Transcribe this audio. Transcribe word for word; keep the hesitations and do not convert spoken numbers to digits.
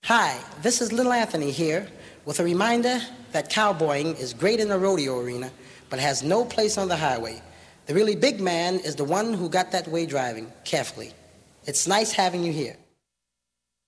Hi, this is Little Anthony here with a reminder that cowboying is great in the rodeo arena, but has no place on the highway. The really big man is the one who got that way driving carefully. It's nice having you here.